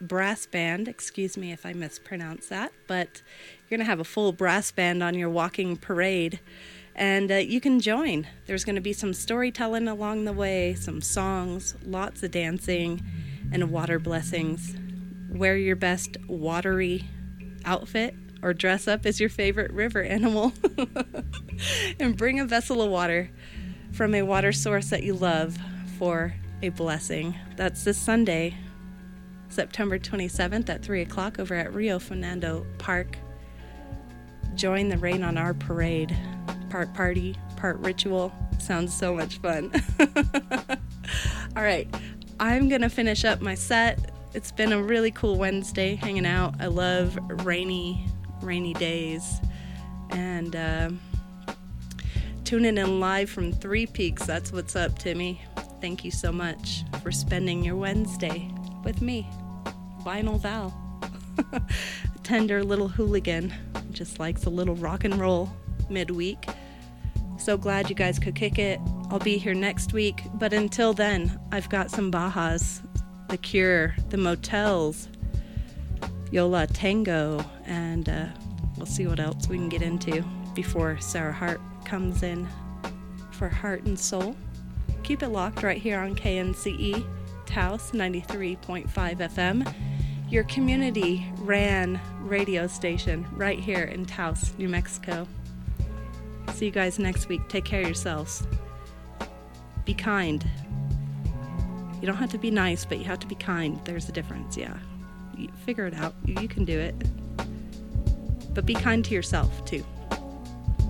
brass band. Excuse me if I mispronounce that, but you're going to have a full brass band on your walking parade, and you can join. There's going to be some storytelling along the way, some songs, lots of dancing, and water blessings. Wear your best watery outfit or dress up as your favorite river animal and bring a vessel of water from a water source that you love for a blessing. That's this Sunday, September 27th at 3 o'clock over at Rio Fernando Park. Join the Rain on Our parade. Part party, part ritual. Sounds so much fun. All right, I'm going to finish up my set. It's been a really cool Wednesday hanging out. I love rainy days. And tuning in live from Three Peaks. That's what's up, Timmy. Thank you so much for spending your Wednesday with me. Vinyl Val. A tender little hooligan. Just likes a little rock and roll midweek. So glad you guys could kick it. I'll be here next week. But until then, I've got some Bajas. The Cure, The Motels, Yola Tango, and we'll see what else we can get into before Sarah Hart comes in for Heart and Soul. Keep it locked right here on KNCE, Taos 93.5 FM, your community-ran radio station right here in Taos, New Mexico. See you guys next week. Take care of yourselves. Be kind. You don't have to be nice, but you have to be kind. There's a difference, yeah. You figure it out. You can do it. But be kind to yourself, too.